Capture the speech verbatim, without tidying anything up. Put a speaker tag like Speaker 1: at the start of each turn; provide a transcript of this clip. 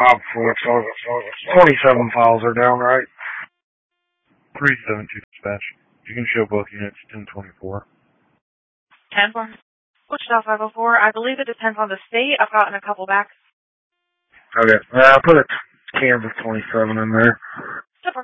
Speaker 1: five four, so twenty-seven files are down, right?
Speaker 2: three seven two dispatch. You can show both units ten twenty-four.
Speaker 3: ten four. Wichita five oh four. I believe it depends on the state. I've gotten a couple back.
Speaker 1: Okay. Uh, I'll put a Kansas twenty-seven in there.